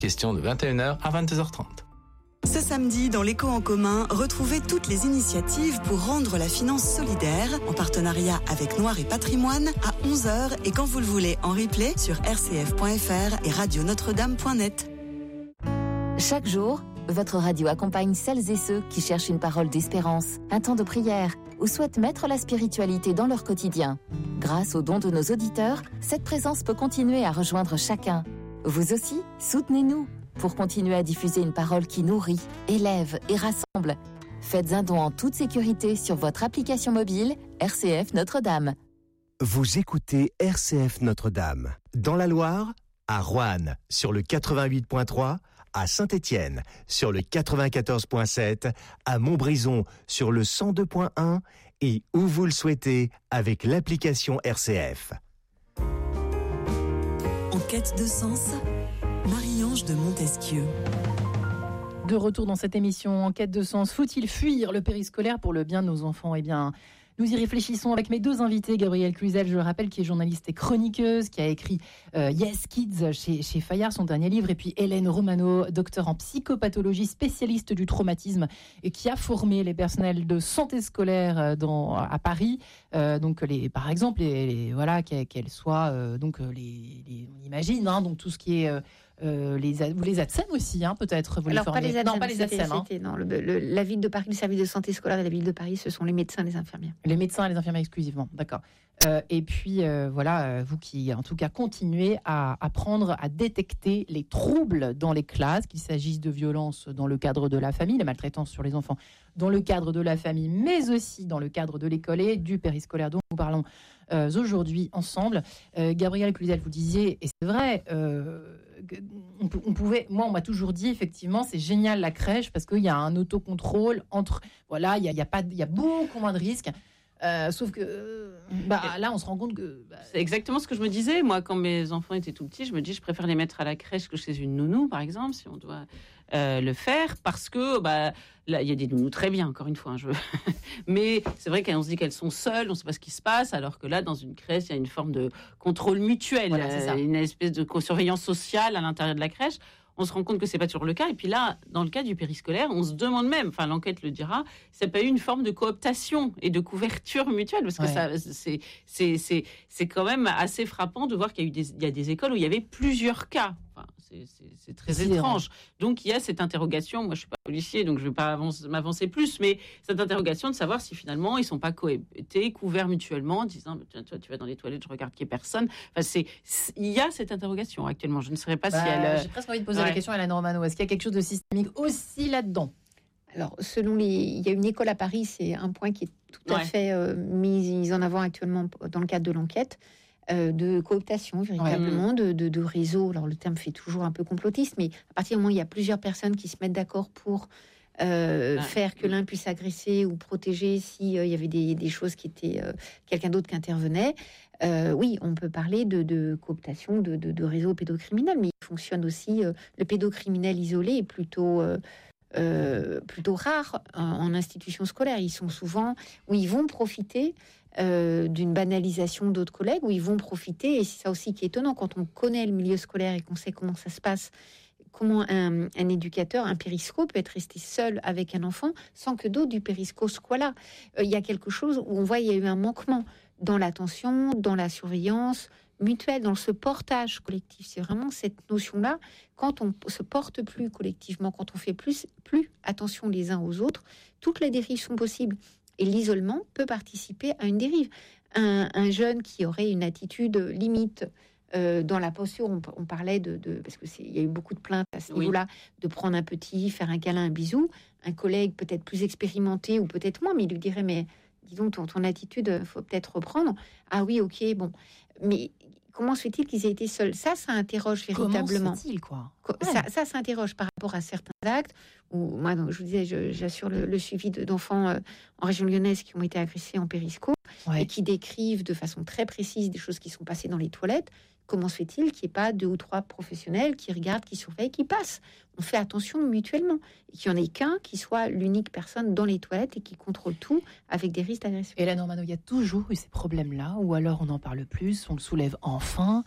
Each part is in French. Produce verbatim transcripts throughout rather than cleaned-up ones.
Question de vingt et une heures à vingt-deux heures trente. Ce samedi, dans l'Écho en commun, retrouvez toutes les initiatives pour rendre la finance solidaire, en partenariat avec Noir et Patrimoine, à onze heures et quand vous le voulez en replay sur r c f point f r et radio notre dame point net. Chaque jour, votre radio accompagne celles et ceux qui cherchent une parole d'espérance, un temps de prière ou souhaitent mettre la spiritualité dans leur quotidien. Grâce aux dons de nos auditeurs, cette présence peut continuer à rejoindre chacun. Vous aussi, soutenez-nous pour continuer à diffuser une parole qui nourrit, élève et rassemble. Faites un don en toute sécurité sur votre application mobile R C F Notre-Dame. Vous écoutez R C F Notre-Dame. Dans la Loire, à Roanne, sur le quatre-vingt-huit point trois, à Saint-Étienne, sur le quatre-vingt-quatorze point sept, à Montbrison, sur le cent deux point un et où vous le souhaitez avec l'application R C F. En quête de sens, Marie-Ange de Montesquieu. De retour dans cette émission En quête de sens, faut-il fuir le périscolaire pour le bien de nos enfants ? Eh bien, nous y réfléchissons avec mes deux invités, Gabrielle Cluzel, je le rappelle, qui est journaliste et chroniqueuse, qui a écrit euh, Yes Kids chez, chez Fayard, son dernier livre, et puis Hélène Romano, docteur en psychopathologie, spécialiste du traumatisme, et qui a formé les personnels de santé scolaire dans, à Paris. Euh, donc, les, par exemple, les, les, voilà, qu'elles, qu'elles soient, euh, donc les, les, on imagine, hein, donc tout ce qui est euh, Euh, les, vous les A T S E M aussi, hein, peut-être. Vous Alors, les pas les A T S E M. Non, pas les A T S E M. Hein. Non, le, le, la ville de Paris, le service de santé scolaire de la ville de Paris, ce sont les médecins et les infirmières. Les médecins et les infirmières exclusivement, d'accord. Euh, et puis, euh, voilà, euh, vous qui, en tout cas, continuez à apprendre à détecter les troubles dans les classes, qu'il s'agisse de violences dans le cadre de la famille, la maltraitance sur les enfants dans le cadre de la famille, mais aussi dans le cadre de l'école et du périscolaire dont nous parlons euh, aujourd'hui ensemble. Euh, Gabrielle Cluzel, vous disiez, et c'est vrai, euh, on, on pouvait, moi on m'a toujours dit effectivement c'est génial la crèche parce qu'il y a un autocontrôle entre, voilà, il y a, il y a pas, il y a beaucoup moins de risques. Euh, sauf que euh, bah, là, on se rend compte que... Bah, c'est exactement ce que je me disais. Moi, quand mes enfants étaient tout petits, je me dis je préfère les mettre à la crèche que chez une nounou, par exemple, si on doit euh, le faire. Parce que bah, là, il y a des nounous très bien, encore une fois. Hein, je... Mais c'est vrai qu'on se dit qu'elles sont seules, on ne sait pas ce qui se passe. Alors que là, dans une crèche, il y a une forme de contrôle mutuel, voilà, c'est ça. Une espèce de surveillance sociale à l'intérieur de la crèche. On se rend compte que c'est pas toujours le cas. Et puis là, dans le cas du périscolaire, on se demande même, enfin l'enquête le dira, ça peut être une forme de cooptation et de couverture mutuelle, parce que ouais. ça, c'est, c'est, c'est, c'est quand même assez frappant de voir qu'il y a eu des, il y a des écoles où il y avait plusieurs cas. Enfin, c'est, c'est, c'est très c'est étrange. Vrai. Donc il y a cette interrogation. Moi, je suis pas policier, donc je vais pas avance, m'avancer plus, mais cette interrogation de savoir si finalement ils sont pas cohabités, couverts mutuellement, en disant toi, toi, tu vas dans les toilettes, je regarde qu'il y ait personne. Enfin, c'est, c'est, il y a cette interrogation actuellement. Je ne saurais pas bah, si elle. J'ai presque envie de poser ouais. la question à Hélène Romano. Est-ce qu'il y a quelque chose de systémique aussi là-dedans ? Alors, selon les, il y a une école à Paris, c'est un point qui est tout à ouais. fait euh, mis en avant actuellement dans le cadre de l'enquête. Euh, de cooptation véritablement, ouais. de, de, de réseau. Alors le terme fait toujours un peu complotiste, mais à partir du moment où il y a plusieurs personnes qui se mettent d'accord pour euh, ouais. faire que l'un puisse agresser ou protéger s'il euh, y avait des, des choses qui étaient euh, quelqu'un d'autre qui intervenait, euh, oui, on peut parler de, de cooptation, de, de, de réseau pédocriminel, mais il fonctionne aussi, euh, le pédocriminel isolé est plutôt... Euh, Euh, plutôt rares en, en institution scolaire. Ils sont souvent où ils vont profiter euh, d'une banalisation d'autres collègues, où ils vont profiter, et c'est ça aussi qui est étonnant quand on connaît le milieu scolaire et qu'on sait comment ça se passe, comment un, un éducateur, un périsco peut être resté seul avec un enfant sans que d'autres du périsco soient là. Il euh, y a quelque chose où on voit il y a eu un manquement dans l'attention, dans la surveillance mutuelle, dans ce portage collectif. C'est vraiment cette notion-là, quand on se porte plus collectivement, quand on fait plus, plus attention les uns aux autres, toutes les dérives sont possibles. Et l'isolement peut participer à une dérive. Un, un jeune qui aurait une attitude limite euh, dans la posture, on, on parlait de, de parce que c'est, il y a eu beaucoup de plaintes à ce oui. niveau-là, de prendre un petit, faire un câlin, un bisou. Un collègue peut-être plus expérimenté ou peut-être moins, mais il lui dirait mais dis donc ton, ton attitude, faut peut-être reprendre. Ah oui, ok, bon, mais comment se fait-il qu'ils aient été seuls ? Ça, ça interroge véritablement. Comment se fait-il, quoi ? Ça, ça, ça interroge par rapport à certains actes. Où, moi, donc, je vous disais, je, j'assure le, le suivi de, d'enfants euh, en région lyonnaise qui ont été agressés en périsco ouais. et qui décrivent de façon très précise des choses qui sont passées dans les toilettes. Comment se fait-il qu'il n'y ait pas deux ou trois professionnels qui regardent, qui surveillent, qui passent ? On fait attention mutuellement. Et qu'il n'y en ait qu'un qui soit l'unique personne dans les toilettes et qui contrôle tout avec des risques d'agression. Et là, Normano, il y a toujours eu ces problèmes-là, ou alors on en parle plus, on le soulève enfin.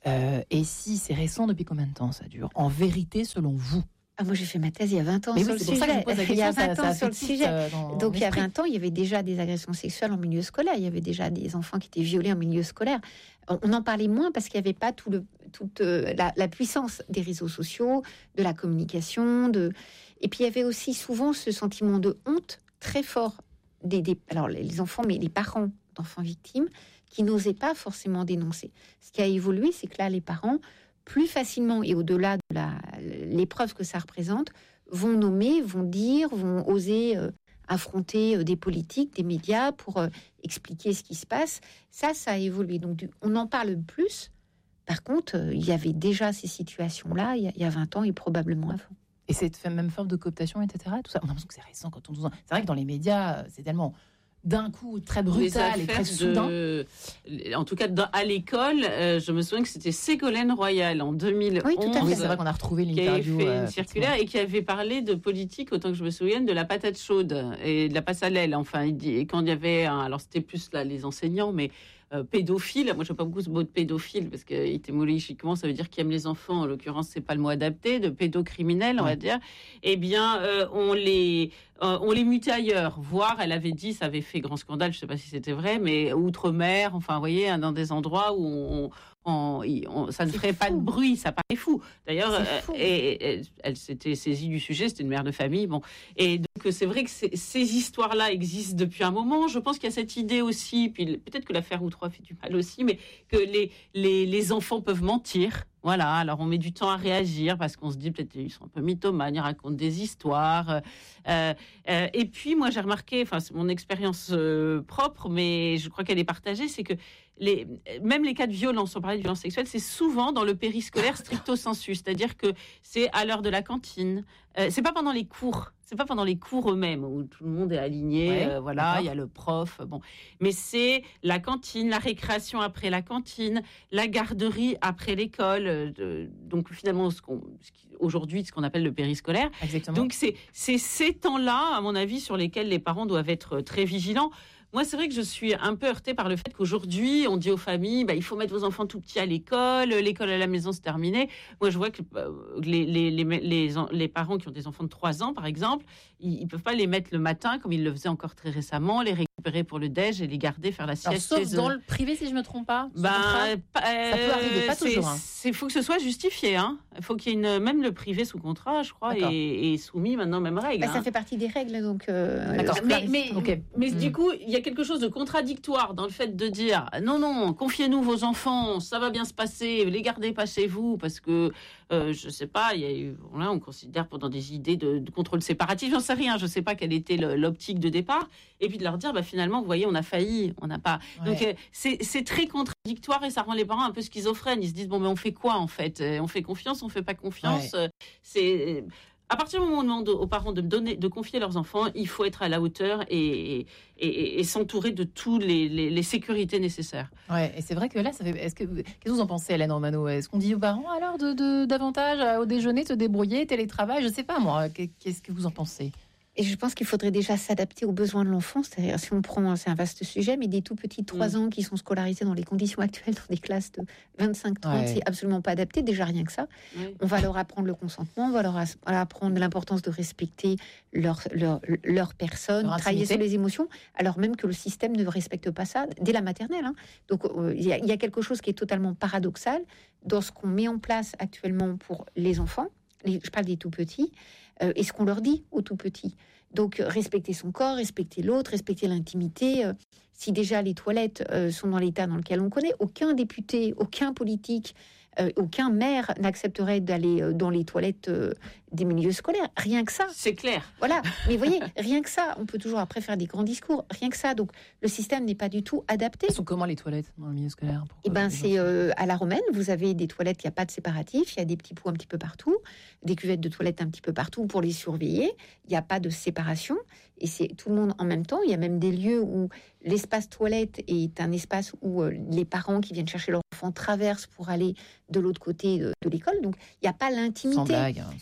Euh, et si c'est récent, depuis combien de temps ça dure ? En vérité, selon vous ? Ah, moi, j'ai fait ma thèse il y a vingt ans Mais sur oui, le c'est pour ça que je sujet. vous pose la Il y a question, vingt ça- ans ça sur le fait sujet. euh, dans Donc, il y a l'esprit. vingt ans, il y avait déjà des agressions sexuelles en milieu scolaire. Il y avait déjà des enfants qui étaient violés en milieu scolaire. On on en parlait moins parce qu'il n'y avait pas tout le, toute euh, la, la puissance des réseaux sociaux, de la communication. De... Et puis, il y avait aussi souvent ce sentiment de honte très fort des, des alors les enfants, mais les parents d'enfants victimes qui n'osaient pas forcément dénoncer. Ce qui a évolué, c'est que là, les parents, plus facilement et au-delà de la, l'épreuve que ça représente, vont nommer, vont dire, vont oser euh, affronter euh, des politiques, des médias pour euh, expliquer ce qui se passe. Ça, ça a évolué. Donc, du, on en parle plus. Par contre, euh, il y avait déjà ces situations-là il y a, il y a vingt ans et probablement avant. Et cette même forme de cooptation, et cetera. Tout ça, on a l'impression que c'est récent quand on nous en... C'est vrai que dans les médias, c'est tellement d'un coup très brutal et très soudain. De... En tout cas, dans, à l'école, euh, je me souviens que c'était Ségolène Royal en deux mille onze. Oui, tout à fait. Oui, c'est vrai qu'on a retrouvé Qui avait l'interview. fait euh, une circulaire et qui avait parlé de politique, autant que je me souvienne, de la patate chaude et de la passe à l'aile. Enfin, il dit, et quand il y avait, un, alors c'était plus là les enseignants, mais euh, pédophile. Moi, je n'aime pas beaucoup ce mot de pédophile parce que étymologiquement, ça veut dire qui aime les enfants. En l'occurrence, c'est pas le mot adapté. De pédocriminel, on Ouais. va dire. Eh bien, euh, on les euh, on les mutait ailleurs. Voire, elle avait dit, ça avait fait grand scandale. Je ne sais pas si c'était vrai, mais outre-mer. Enfin, vous voyez, dans des endroits où on On, on, ça ne C'est ferait fou. pas de bruit, ça paraît fou. D'ailleurs, C'est euh, fou. et, et, elle, elle s'était saisie du sujet, c'était une mère de famille. Bon. Et donc, c'est vrai que c'est, ces histoires-là existent depuis un moment. Je pense qu'il y a cette idée aussi, puis peut-être que l'affaire Outroie fait du mal aussi, mais que les, les, les enfants peuvent mentir. Voilà, alors on met du temps à réagir parce qu'on se dit peut-être qu'ils sont un peu mythomanes, ils racontent des histoires. Euh, euh, et puis, moi, j'ai remarqué, enfin, c'est mon expérience euh, propre, mais je crois qu'elle est partagée, c'est que les, même les cas de violence, on parlait de violence sexuelle, c'est souvent dans le périscolaire stricto sensu, c'est-à-dire que c'est à l'heure de la cantine, euh, c'est pas pendant les cours, c'est pas pendant les cours eux-mêmes où tout le monde est aligné, Ouais, euh, voilà, d'accord. il y a le prof, bon, mais c'est la cantine, la récréation après la cantine, la garderie après l'école, euh, de- donc finalement ce qu'on, ce qui, aujourd'hui ce qu'on appelle le périscolaire. Exactement. Donc c'est, c'est ces temps-là, à mon avis, sur lesquels les parents doivent être très vigilants. Moi, c'est vrai que je suis un peu heurtée par le fait qu'aujourd'hui, on dit aux familles, bah, il faut mettre vos enfants tout petits à l'école, l'école à la maison, c'est terminé. Moi, je vois que euh, les, les, les, les, les parents qui ont des enfants de trois ans, par exemple, ils ne peuvent pas les mettre le matin, comme ils le faisaient encore très récemment, les récupérer pour le déj et les garder, faire la Alors, sieste sauf chez eux. dans le privé, si je ne me trompe pas. sous Ben, contrat. pas- Ça peut arriver, pas c'est- toujours, hein. c'est- faut que ce soit justifié. Hein. Il faut qu'il y ait une, même le privé sous contrat, je crois, D'accord. est, est soumis maintenant aux mêmes règles. Bah, hein. ça fait partie des règles, donc. euh, D'accord. euh, Mais, mais, Ok. mais Mm. du coup, il y a quelque chose de contradictoire dans le fait de dire non, non, confiez-nous vos enfants, ça va bien se passer, les gardez pas chez vous, parce que euh, je sais pas, il y a eu, là, on considère pendant des idées de, de contrôle séparatif, j'en sais rien, je sais pas quelle était le- l'optique de départ, et puis de leur dire, bah, finalement, vous voyez, on a failli, on n'a pas. Ouais. Donc euh, c'est c'est très contradictoire et ça rend les parents un peu schizophrènes. Ils se disent bon, mais on fait quoi en fait Euh, On fait confiance, on fait pas confiance. Ouais. Euh, C'est à partir du moment où on demande aux parents de donner, de confier leurs enfants, il faut être à la hauteur et, et, et- et s'entourer de toutes les, les, les sécurités nécessaires. Ouais, et c'est vrai que là, ça fait. Est-ce que qu'est-ce que vous en pensez, Hélène Romano ? Est-ce qu'on dit aux parents alors de, de davantage euh, au déjeuner, te débrouiller, télétravail ? Je sais pas moi. Qu'est- Qu'est-ce que vous en pensez ? Et je pense qu'il faudrait déjà s'adapter aux besoins de l'enfant. C'est-à-dire, si on prend, c'est un vaste sujet, mais des tout petits de trois ans qui sont scolarisés dans les conditions actuelles, dans des classes de vingt-cinq trente, Ouais. c'est absolument pas adapté. Déjà, rien que ça. Oui. On va leur apprendre le consentement, on va leur as- apprendre l'importance de respecter leur, leur, leur personne, Leur travailler intimité. sur les émotions, alors même que le système ne respecte pas ça dès la maternelle. hein. Donc, euh, il y, a- il y a quelque chose qui est totalement paradoxal dans ce qu'on met en place actuellement pour les enfants. Les- je parle des tout petits, euh, et ce qu'on leur dit aux tout petits. Donc, euh, respecter son corps, respecter l'autre, respecter l'intimité. euh, si déjà les toilettes euh, sont dans l'état dans lequel on connaît, aucun député, aucun politique, euh, aucun maire n'accepterait d'aller euh, dans les toilettes euh, des milieux scolaires. Rien que ça. C'est clair. Voilà. Mais vous voyez, rien que ça. On peut toujours après faire des grands discours. Rien que ça. Donc, le système n'est pas du tout adapté. Elles sont comment les toilettes dans le milieu scolaire ? Pourquoi Eh ben, les c'est enfants- euh, à la romaine, vous avez des toilettes, il n'y a pas de séparatif, il y a des petits pots un petit peu partout, des cuvettes de toilettes un petit peu partout pour les surveiller, il n'y a pas de séparation, et c'est tout le monde en même temps. Il y a même des lieux où l'espace toilette est un espace où euh, les parents qui viennent chercher leur enfant traversent pour aller de l'autre côté de, de l'école, donc il n'y a pas Sans l'intimité. blague. hein. Si vous voulez,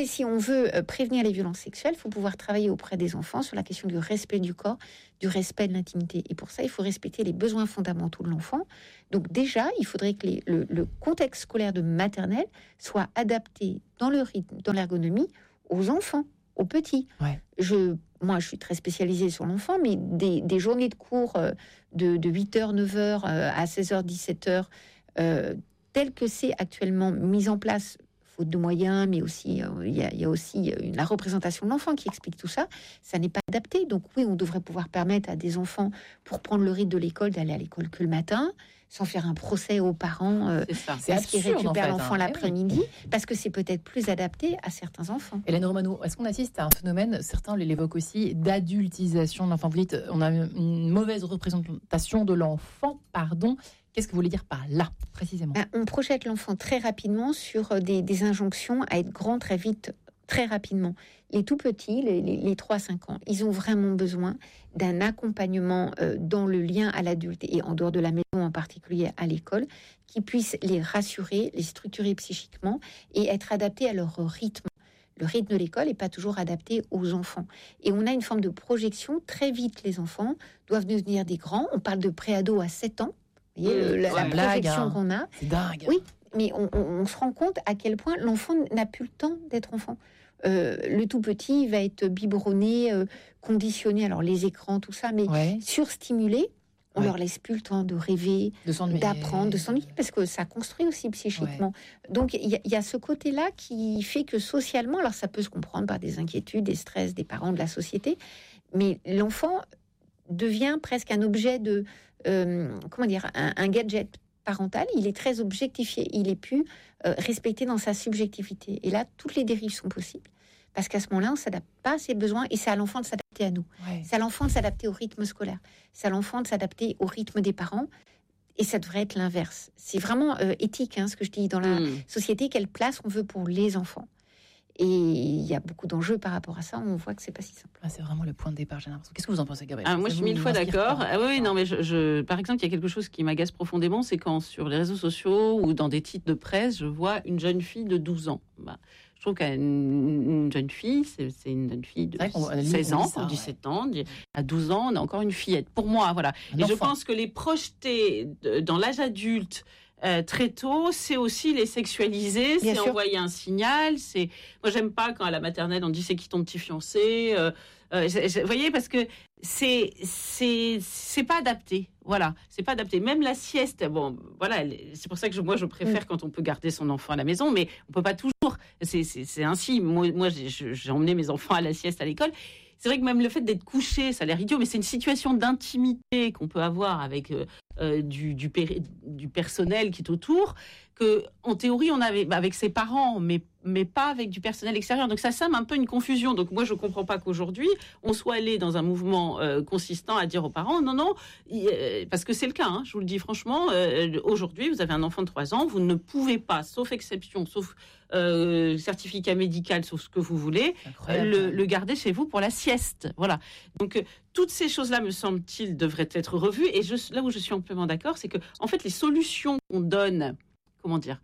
Après, si on veut prévenir les violences sexuelles, il faut pouvoir travailler auprès des enfants sur la question du respect du corps, du respect de l'intimité. Et pour ça, il faut respecter les besoins fondamentaux de l'enfant. Donc déjà, il faudrait que les, le, le contexte scolaire de maternelle soit adapté dans le rythme, dans l'ergonomie, aux enfants, aux petits. Ouais. Je, moi, je suis très spécialisée sur l'enfant, mais des, des journées de cours de, de huit heures, neuf heures à seize heures, dix-sept heures, euh, telles que c'est actuellement mis en place, faute de moyens, mais aussi il euh, y, y a aussi euh, la représentation de l'enfant qui explique tout ça. Ça n'est pas adapté. Donc oui, on devrait pouvoir permettre à des enfants, pour prendre le rythme de l'école, d'aller à l'école que le matin, sans faire un procès aux parents euh, parce qu'ils récupèrent en fait, l'enfant hein. l'après-midi, oui. parce que c'est peut-être plus adapté à certains enfants. Hélène Romano, est-ce qu'on assiste à un phénomène, certains l'évoquent aussi, d'adultisation de l'enfant? Vous dites, on a une mauvaise représentation de l'enfant, pardon. Qu'est-ce que vous voulez dire par là, précisément? Ben, on projette l'enfant très rapidement sur des, des injonctions à être grand très vite, très rapidement. Les tout petits, les, les, les trois à cinq ans, ils ont vraiment besoin d'un accompagnement euh, dans le lien à l'adulte et en dehors de la maison, en particulier à l'école, qui puisse les rassurer, les structurer psychiquement et être adaptés à leur rythme. Le rythme de l'école n'est pas toujours adapté aux enfants. Et on a une forme de projection. Très vite, les enfants doivent devenir des grands. On parle de pré-ado à sept ans. Vous voyez, mmh, la, la blague, projection hein. qu'on a. C'est dingue. Oui, mais on, on, on se rend compte à quel point l'enfant n'a plus le temps d'être enfant. Euh, le tout petit va être biberonné, euh, conditionné, alors les écrans, tout ça, mais ouais. surstimulé. On ouais. leur laisse plus le temps de rêver, de d'apprendre, de s'ennuyer, parce que ça construit aussi psychiquement. Ouais. Donc il y, y a ce côté-là qui fait que socialement, alors ça peut se comprendre par des inquiétudes, des stress des parents, de la société, mais l'enfant devient presque un objet de, euh, comment dire, un, un gadget parental. Il est très objectifié, il est plus euh, respecté dans sa subjectivité. Et là, toutes les dérives sont possibles. Parce qu'à ce moment-là, on ne s'adapte pas à ses besoins et c'est à l'enfant de s'adapter à nous. Ouais. C'est à l'enfant de s'adapter au rythme scolaire. C'est à l'enfant de s'adapter au rythme des parents. Et ça devrait être l'inverse. C'est vraiment euh, éthique, hein, ce que je dis dans la mmh. société. Quelle place on veut pour les enfants? Et il y a beaucoup d'enjeux par rapport à ça. On voit que c'est pas si simple. Ah, c'est vraiment le point de départ, j'ai l'impression. Qu'est-ce que vous en pensez, Gabrielle? Ah, moi, je suis mille fois d'accord. Ah, oui, non, mais je, je, par exemple, il y a quelque chose qui m'agace profondément, c'est quand sur les réseaux sociaux ou dans des titres de presse, je vois une jeune fille de douze ans. Bah, je trouve qu'une une jeune fille, c'est, c'est une jeune fille de seize ans, ça, dix-sept ouais. ans. À douze ans, on a encore une fillette. Pour moi, voilà. Un Et enfant. Je pense que les projeter dans l'âge adulte, Euh, très tôt, c'est aussi les sexualiser, Bien c'est sûr. Envoyer un signal. C'est moi j'aime pas quand à la maternelle on dit c'est qui ton petit fiancé. Euh, euh, vous voyez parce que c'est c'est c'est pas adapté. Voilà, c'est pas adapté. Même la sieste, bon, voilà, c'est pour ça que je, moi je préfère mmh. quand on peut garder son enfant à la maison, mais on peut pas toujours. C'est c'est, c'est ainsi. Moi, moi j'ai, j'ai emmené mes enfants à la sieste à l'école. C'est vrai que même le fait d'être couché, ça a l'air idiot, mais c'est une situation d'intimité qu'on peut avoir avec euh, euh, du, du, péri- du personnel qui est autour, que en théorie on avait bah, avec ses parents, mais mais pas avec du personnel extérieur. Donc ça sème un peu une confusion. Donc moi je comprends pas qu'aujourd'hui on soit allé dans un mouvement euh, consistant à dire aux parents non non euh, parce que c'est le cas. Hein, je vous le dis franchement. Euh, aujourd'hui vous avez un enfant de trois ans, vous ne pouvez pas, sauf exception, sauf euh, certificat médical, sauf ce que vous voulez, le, le garder chez vous pour la sieste. Voilà. Donc euh, toutes ces choses-là, me semble-t-il, devraient être revues. Et je, là où je suis amplement d'accord, c'est que en fait les solutions qu'on donne, comment dire,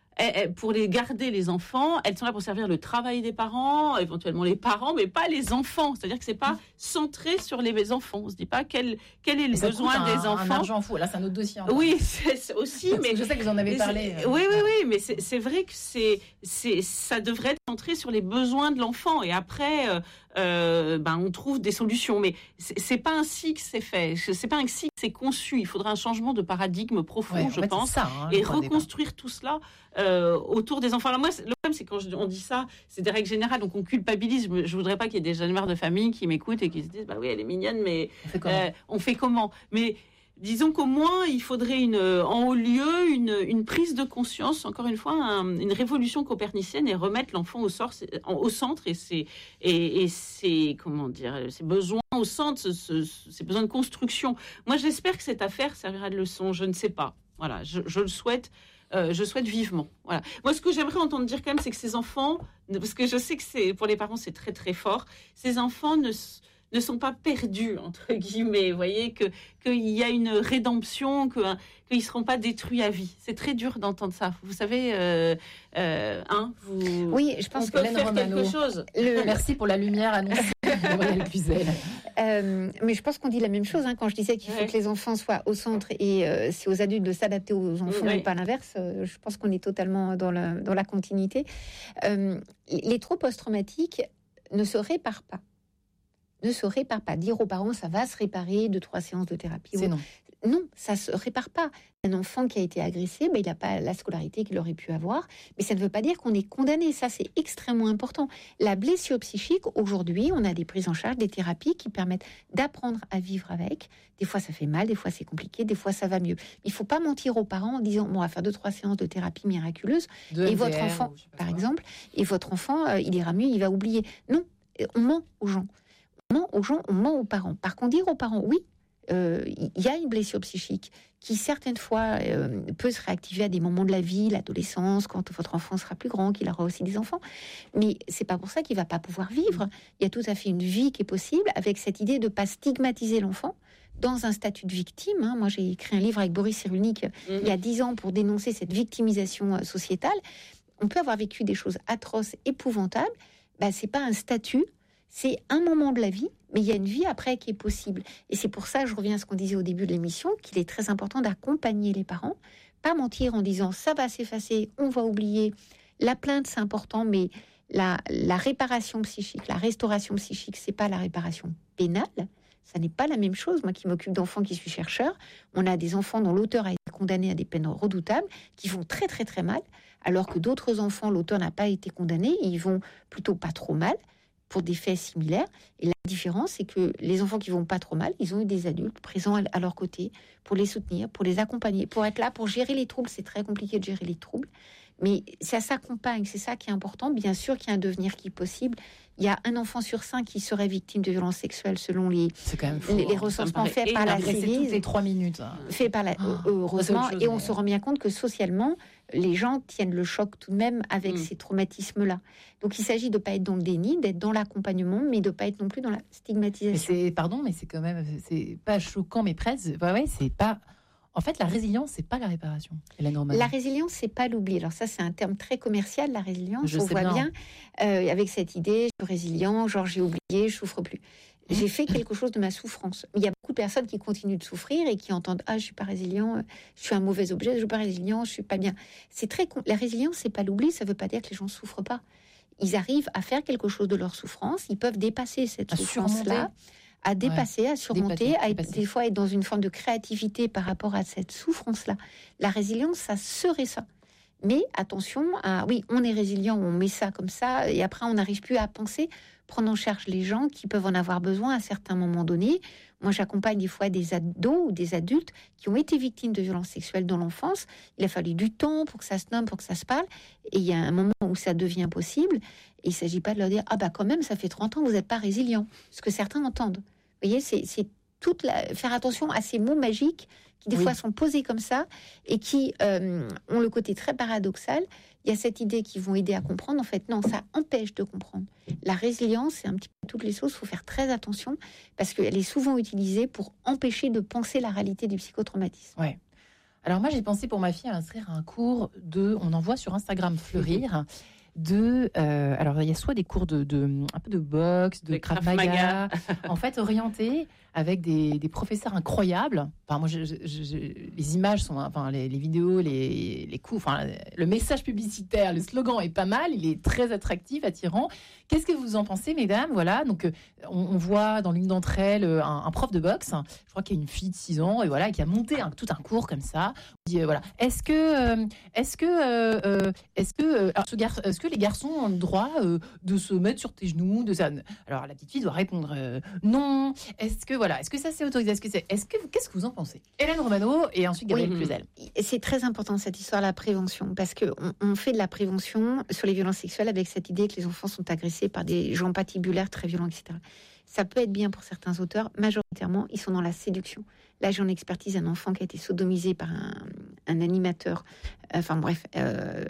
pour les garder les enfants, elles sont là pour servir le travail des parents, éventuellement les parents, mais pas les enfants. C'est-à-dire que c'est pas centré sur les enfants. On se dit pas quel quel est le besoin un, des enfants. Un argent fou. Là, c'est un autre dossier. Encore. Oui, c'est, c'est aussi. mais je sais que vous en avez parlé. Euh, oui, oui, oui, mais c'est, c'est vrai que c'est c'est ça devrait être centré sur les besoins de l'enfant. Et après, euh, euh, ben on trouve des solutions. Mais c'est, c'est pas ainsi que c'est fait. C'est pas ainsi que c'est conçu. Il faudra un changement de paradigme profond, ouais, je pense, ça, hein, et reconstruire tout cela. Euh, autour des enfants. Alors moi, le problème, c'est quand on dit ça, c'est des règles générales, donc on culpabilise. Je, je voudrais pas qu'il y ait des jeunes mères de famille qui m'écoutent et qui se disent, bah oui, elle est mignonne, mais on fait comment, euh, on fait comment Mais disons qu'au moins, il faudrait une, en haut lieu une, une prise de conscience, encore une fois, un, une révolution copernicienne et remettre l'enfant au, sort, au centre et ses, et, et ses, comment dire, ses besoins au centre, ce, ce, ses besoins de construction. Moi, j'espère que cette affaire servira de leçon. Je ne sais pas. Voilà, je, je le souhaite. Euh, je souhaite vivement. Voilà. Moi, ce que j'aimerais entendre dire quand même, c'est que ces enfants, parce que je sais que c'est pour les parents, c'est très très fort. Ces enfants ne ne sont pas perdus, entre guillemets. Vous voyez, que, qu'il y a une rédemption, que, qu'ils ne seront pas détruits à vie. C'est très dur d'entendre ça. Vous savez, euh, euh, hein, vous, oui, je pense on peut que faire Romano, quelque chose. Le... Merci pour la lumière annoncée. Gabrielle Cluzel. Euh, mais je pense qu'on dit la même chose hein, quand je disais qu'il faut ouais. que les enfants soient au centre et euh, c'est aux adultes de s'adapter aux enfants ouais. et pas l'inverse. Euh, je pense qu'on est totalement dans la, dans la continuité. Euh, les troubles post-traumatiques ne se réparent pas. Ne se réparent pas. Dire aux parents ça va se réparer de trois séances de thérapie. C'est ou... non. Non, ça se répare pas. Un enfant qui a été agressé, ben, il n'a pas la scolarité qu'il aurait pu avoir, mais ça ne veut pas dire qu'on est condamné. Ça, c'est extrêmement important. La blessure psychique, aujourd'hui, on a des prises en charge, des thérapies qui permettent d'apprendre à vivre avec. Des fois, ça fait mal, des fois, c'est compliqué, des fois, ça va mieux. Il ne faut pas mentir aux parents en disant, bon, on va faire deux, trois séances de thérapie miraculeuse, de et M D R, votre enfant, par quoi. exemple, et votre enfant, euh, il ira mieux, il va oublier. Non, on ment aux gens. On ment aux gens, on ment aux parents. Par contre, dire aux parents, oui, il euh, y a une blessure psychique qui certaines fois euh, peut se réactiver à des moments de la vie, l'adolescence, quand votre enfant sera plus grand, qu'il aura aussi des enfants. Mais c'est pas pour ça qu'il va pas pouvoir vivre. Il y a tout à fait une vie qui est possible avec cette idée de pas stigmatiser l'enfant dans un statut de victime. Hein. Moi, j'ai écrit un livre avec Boris Cyrulnik mmh. il y a dix ans pour dénoncer cette victimisation euh, sociétale. On peut avoir vécu des choses atroces, épouvantables. Bah, c'est pas un statut. C'est un moment de la vie, mais il y a une vie après qui est possible. Et c'est pour ça, je reviens à ce qu'on disait au début de l'émission, qu'il est très important d'accompagner les parents, pas mentir en disant ça va s'effacer, on va oublier. La plainte, c'est important, mais la, la réparation psychique, la restauration psychique, c'est pas la réparation pénale. Ça n'est pas la même chose. Moi qui m'occupe d'enfants, qui suis chercheur, on a des enfants dont l'auteur a été condamné à des peines redoutables, qui vont très très très mal, alors que d'autres enfants, l'auteur n'a pas été condamné, et ils vont plutôt pas trop mal, pour des faits similaires. Et la différence, c'est que les enfants qui vont pas trop mal, ils ont eu des adultes présents à leur côté pour les soutenir, pour les accompagner, pour être là, pour gérer les troubles. C'est très compliqué de gérer les troubles, mais ça s'accompagne, c'est ça qui est important. Bien sûr qu'il y a un devenir qui est possible. Il y a un enfant sur cinq qui serait victime de violences sexuelles selon les, c'est quand même fou, les, les hein. recensements faits par la C I V. Toutes les trois minutes. Hein. Fait par la, oh, heureusement, chose, et on mais... se rend bien compte que socialement, les gens tiennent le choc tout de même avec mmh. ces traumatismes-là. Donc il s'agit de ne pas être dans le déni, d'être dans l'accompagnement, mais de ne pas être non plus dans la stigmatisation. Mais c'est, pardon, mais c'est quand même, c'est pas choquant, mais presque. Ouais, ouais, c'est pas. En fait, la résilience, c'est pas la réparation. La résilience, c'est pas l'oubli. Alors ça, c'est un terme très commercial, la résilience. Je on sais voit bien, bien euh, avec cette idée, je suis résilient, genre j'ai oublié, je souffre plus. J'ai fait quelque chose de ma souffrance. Il y a beaucoup de personnes qui continuent de souffrir et qui entendent ah je suis pas résilient, je suis un mauvais objet, je suis pas résilient, je suis pas bien. C'est très con... la résilience, c'est pas l'oubli. Ça veut pas dire que les gens souffrent pas. Ils arrivent à faire quelque chose de leur souffrance. Ils peuvent dépasser cette souffrance-là. À dépasser, ouais. à surmonter, dépasser, à être, dépasser. Des fois être dans une forme de créativité par rapport à cette souffrance-là. La résilience, ça serait ça. Mais attention, à, oui, on est résilient, on met ça comme ça, et après on n'arrive plus à penser, prendre en charge les gens qui peuvent en avoir besoin à certains moments donnés. Moi, j'accompagne des fois des ados ou des adultes qui ont été victimes de violences sexuelles dans l'enfance. Il a fallu du temps pour que ça se nomme, pour que ça se parle. Et il y a un moment où ça devient possible. Et il ne s'agit pas de leur dire « Ah bah quand même, ça fait trente ans que vous n'êtes pas résilient ». Ce que certains entendent. Vous voyez, c'est, c'est toute la... faire attention à ces mots magiques qui des oui. fois sont posés comme ça et qui euh, ont le côté très paradoxal. Il y a cette idée qu'ils vont aider à comprendre. En fait, non, ça empêche de comprendre. La résilience, c'est un petit peu toutes les choses. Il faut faire très attention parce qu'elle est souvent utilisée pour empêcher de penser la réalité du psychotraumatisme. Ouais. Alors moi, j'ai pensé pour ma fille à inscrire un cours de... On envoie sur Instagram Fleurir... de euh, alors il y a soit des cours de, de un peu de boxe, de Krav Maga, en fait orientés avec des, des professeurs incroyables. Enfin moi je, je, je, les images sont enfin les, les vidéos, les, les coups, enfin le message publicitaire, le slogan est pas mal, il est très attractif, attirant. Qu'est-ce que vous en pensez, mesdames? Voilà, donc on, on voit dans l'une d'entre elles un, un prof de boxe, je crois qu'il y a une fille de six ans et voilà qui a monté un, tout un cours comme ça. Dit, euh, voilà, est-ce que euh, est-ce que euh, est-ce que euh, alors, ce gar- est-ce que les garçons ont le droit euh, de se mettre sur tes genoux, de ça? Alors la petite fille doit répondre euh, non. Est-ce que voilà, est-ce que ça c'est autorisé? Est-ce que c'est Est-ce que qu'est-ce que vous en pensez? Hélène Romano et ensuite Gabrielle oui, Cluzel. C'est très important cette histoire de la prévention parce que on, on fait de la prévention sur les violences sexuelles avec cette idée que les enfants sont agressés par des gens patibulaires très violents, et cetera. Ça peut être bien pour certains auteurs. Majoritairement, ils sont dans la séduction. Là, j'ai en expertise un enfant qui a été sodomisé par un, un animateur. Enfin bref, euh,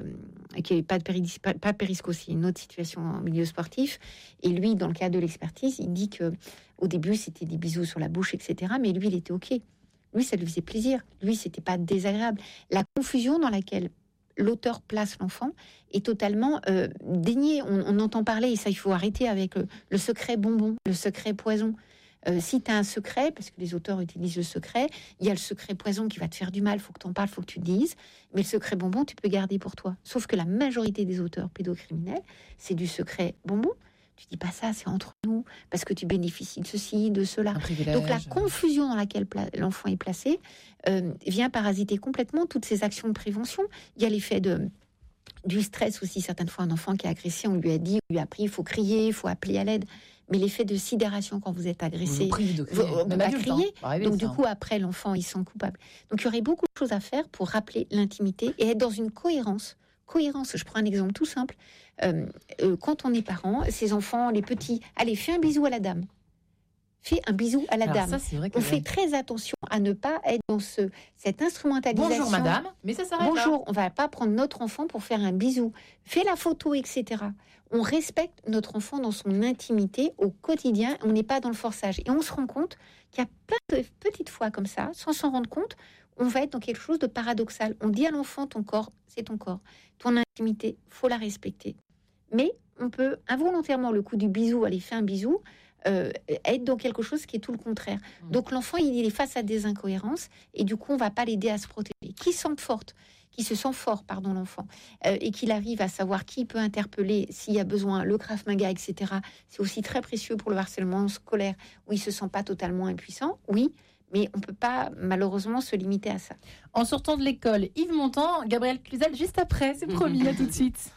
qui n'avait pas de péris, pas, pas périsco, c'est une autre situation en milieu sportif. Et lui, dans le cadre de l'expertise, il dit que au début, c'était des bisous sur la bouche, et cetera. Mais lui, il était OK. Lui, ça lui faisait plaisir. Lui, c'était pas désagréable. La confusion dans laquelle l'auteur place l'enfant est totalement euh, déniée. On, on entend parler, et ça, il faut arrêter avec le, le secret bonbon, le secret poison. Euh, si tu as un secret, parce que les auteurs utilisent le secret, il y a le secret poison qui va te faire du mal, il faut que tu en parles, il faut que tu le dises, mais le secret bonbon, tu peux garder pour toi. Sauf que la majorité des auteurs pédocriminels, c'est du secret bonbon. Tu dis pas ça, c'est entre nous, parce que tu bénéficies de ceci, de cela. Donc la confusion dans laquelle pla- l'enfant est placé euh, vient parasiter complètement toutes ces actions de prévention. Il y a l'effet de... du stress aussi. Certaines fois, un enfant qui est agressé, on lui a dit, on lui a appris, il faut crier, il faut appeler à l'aide. Mais l'effet de sidération quand vous êtes agressé, vous de crier. on ne peut pas crier. Arriver, donc ça. du coup, après, l'enfant, il se sent coupable. Donc il y aurait beaucoup de choses à faire pour rappeler l'intimité et être dans une cohérence. Cohérence, je prends un exemple tout simple. Euh, euh, quand on est parent, ces enfants, les petits, allez, fais un bisou à la dame. Fais un bisou à la Alors dame. ça, c'est vrai que on ouais. fait très attention à ne pas être dans ce, cette instrumentalisation. Bonjour madame, mais ça s'arrête là. Bonjour, on va pas prendre notre enfant pour faire un bisou. Fais la photo, et cetera. On respecte notre enfant dans son intimité au quotidien. On n'est pas dans le forçage. Et on se rend compte qu'il y a plein de petites fois comme ça, sans s'en rendre compte, on va être dans quelque chose de paradoxal. On dit à l'enfant, ton corps, c'est ton corps. Ton intimité, faut la respecter. Mais on peut involontairement, le coup du bisou, aller faire un bisou, euh, être dans quelque chose qui est tout le contraire. Mmh. Donc l'enfant, il est face à des incohérences et du coup, on ne va pas l'aider à se protéger. Qui se sent forte, qui se sent fort, pardon, l'enfant, euh, et qu'il arrive à savoir qui peut interpeller s'il y a besoin, le Krav Maga, et cetera. C'est aussi très précieux pour le harcèlement scolaire où il ne se sent pas totalement impuissant, oui, mais on ne peut pas malheureusement se limiter à ça. En sortant de l'école, Yves Montand, Gabriel Cluzel, juste après, c'est promis, à tout de suite.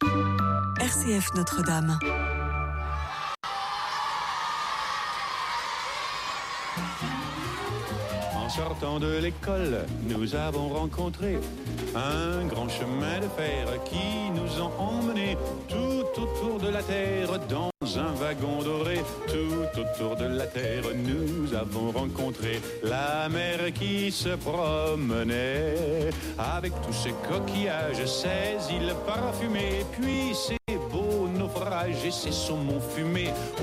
R C F Notre-Dame. En sortant de l'école, nous avons rencontré un grand chemin de fer qui nous a emmenés tout autour de la terre dans un wagon doré. Tout autour de la terre, nous avons rencontré la mer qui se promenait avec tous ses coquillages, ses îles parfumées, puis ses beaux naufrages et ses saumons fumés.